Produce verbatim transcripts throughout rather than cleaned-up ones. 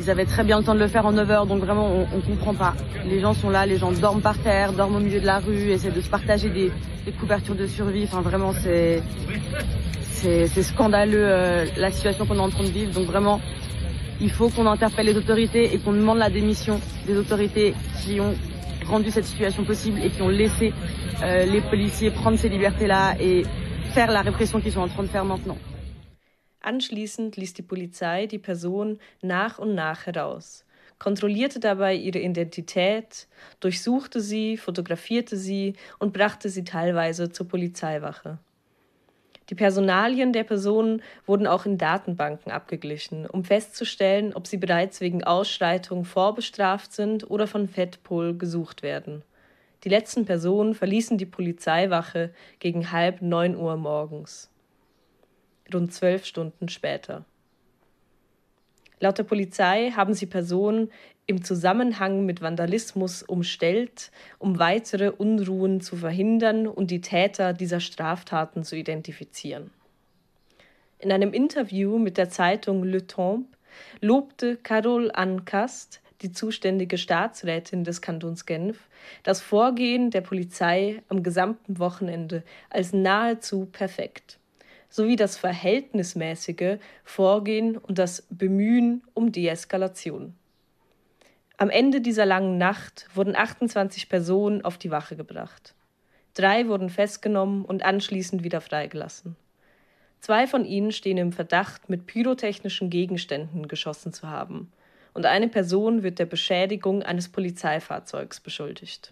Ils avaient très bien le temps de le faire en neuf heures, donc vraiment, on, on comprend pas. Les gens sont là, les gens dorment par terre, dorment au milieu de la rue, essaient de se partager des, des couvertures de survie. Enfin, vraiment, c'est, c'est, c'est scandaleux euh, la situation qu'on est en train de vivre. Donc vraiment, il faut qu'on interpelle les autorités et qu'on demande la démission des autorités qui ont rendu cette situation possible et qui ont laissé euh, les policiers prendre ces libertés-là et faire la répression qu'ils sont en train de faire maintenant. Anschließend ließ die Polizei die Person nach und nach heraus, kontrollierte dabei ihre Identität, durchsuchte sie, fotografierte sie und brachte sie teilweise zur Polizeiwache. Die Personalien der Personen wurden auch in Datenbanken abgeglichen, um festzustellen, ob sie bereits wegen Ausschreitung vorbestraft sind oder von FEDPOL gesucht werden. Die letzten Personen verließen die Polizeiwache gegen halb neun Uhr morgens. Rund zwölf Stunden später. Laut der Polizei haben sie Personen im Zusammenhang mit Vandalismus umstellt, um weitere Unruhen zu verhindern und die Täter dieser Straftaten zu identifizieren. In einem Interview mit der Zeitung Le Temps lobte Carole Anne Cast, die zuständige Staatsrätin des Kantons Genf, das Vorgehen der Polizei am gesamten Wochenende als nahezu perfekt, sowie das verhältnismäßige Vorgehen und das Bemühen um Deeskalation. Am Ende dieser langen Nacht wurden achtundzwanzig Personen auf die Wache gebracht. Drei wurden festgenommen und anschließend wieder freigelassen. Zwei von ihnen stehen im Verdacht, mit pyrotechnischen Gegenständen geschossen zu haben, und eine Person wird der Beschädigung eines Polizeifahrzeugs beschuldigt.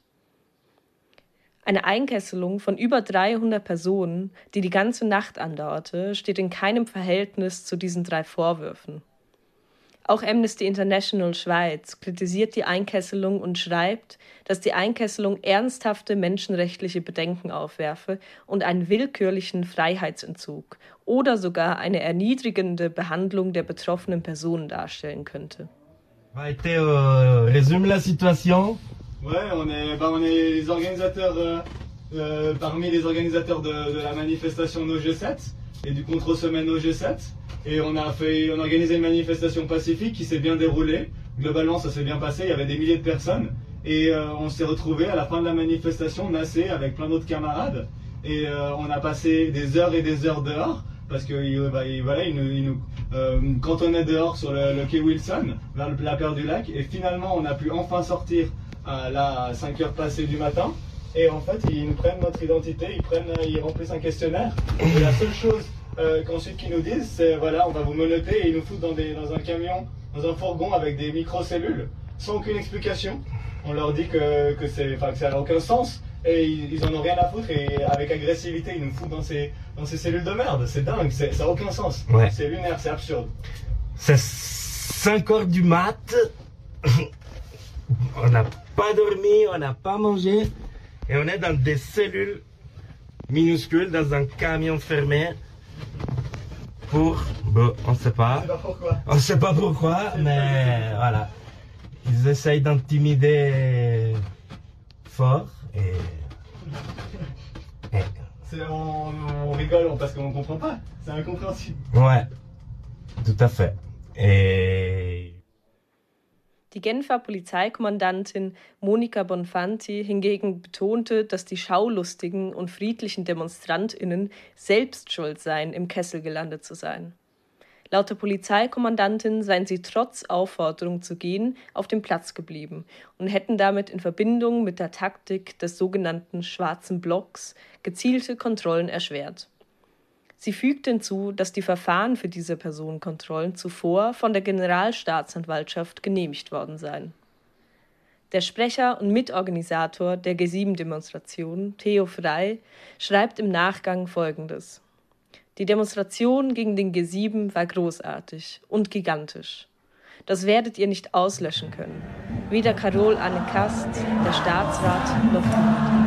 Eine Einkesselung von über dreihundert Personen, die die ganze Nacht andauerte, steht in keinem Verhältnis zu diesen drei Vorwürfen. Auch Amnesty International Schweiz kritisiert die Einkesselung und schreibt, dass die Einkesselung ernsthafte menschenrechtliche Bedenken aufwerfe und einen willkürlichen Freiheitsentzug oder sogar eine erniedrigende Behandlung der betroffenen Personen darstellen könnte. Été, euh, résume la situation. Ouais, on est, bah on est les organisateurs, euh, euh, parmi les organisateurs de, de la manifestation No G sept et du contre-semaine No G sept. Et on a fait, on a organisé une manifestation pacifique qui s'est bien déroulée. Globalement, ça s'est bien passé. Il y avait des milliers de personnes. Et euh, on s'est retrouvés à la fin de la manifestation, nassés avec plein d'autres camarades. Et euh, on a passé des heures et des heures dehors. Parce que bah, voilà, ils nous, ils nous euh, cantonnaient dehors sur le, le quai Wilson, vers la Pierre du Lac. Et finalement, on a pu enfin sortir à, là, à cinq heures passées du matin. Et en fait, ils nous prennent notre identité, ils, prennent, ils remplissent un questionnaire. Et la seule chose euh, qu'ensuite qu'ils nous disent, c'est voilà, on va vous menotter et ils nous foutent dans, des, dans un camion, dans un fourgon avec des microcellules, sans aucune explication. On leur dit que, que, c'est, que ça n'a aucun sens. Et ils, ils en ont rien à foutre et avec agressivité ils nous foutent dans ces, dans ces cellules de merde. C'est dingue, c'est, ça n'a aucun sens. Ouais. C'est lunaire, c'est absurde. C'est cinq heures du mat. On n'a pas dormi, on n'a pas mangé. Et on est dans des cellules minuscules, dans un camion fermé. Pour... Bon, on ne sait pas. On ne sait pas pourquoi. On ne sait pas pourquoi, mais pas voilà. Ils essayent d'intimider fort. Et... et... C'est, on, on rigole parce qu'on ne comprend pas, c'est incompréhensible. Ouais, tout à fait. Et... Die Genfer Polizeikommandantin Monika Bonfanti hingegen betonte, dass die schaulustigen und friedlichen DemonstrantInnen selbst schuld seien, im Kessel gelandet zu sein. Laut der Polizeikommandantin seien sie trotz Aufforderung zu gehen auf dem Platz geblieben und hätten damit in Verbindung mit der Taktik des sogenannten Schwarzen Blocks gezielte Kontrollen erschwert. Sie fügte hinzu, dass die Verfahren für diese Personenkontrollen zuvor von der Generalstaatsanwaltschaft genehmigt worden seien. Der Sprecher und Mitorganisator der G sieben Demonstration, Theo Frey, schreibt im Nachgang Folgendes: Die Demonstration gegen den G sieben war großartig und gigantisch. Das werdet ihr nicht auslöschen können. Weder Carole Anne Cast, der Staatsrat, noch